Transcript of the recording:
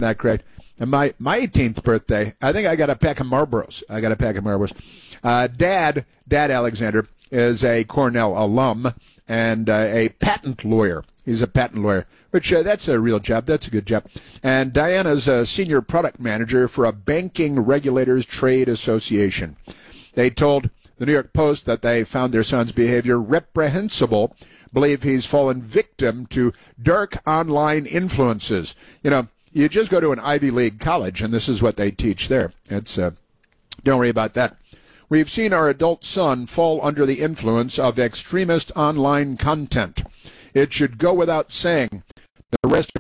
that great? And my 18th birthday, I think I got a pack of Marlboros. Dad Alexander is a Cornell alum and a patent lawyer. He's a patent lawyer, which that's a real job. That's a good job. And Diana's a senior product manager for a banking regulators trade association. They told the New York Post that they found their son's behavior reprehensible, believe he's fallen victim to dark online influences. You know, you just go to an Ivy League college, and this is what they teach there. It's don't worry about that. We've seen our adult son fall under the influence of extremist online content. It should go without saying. The rest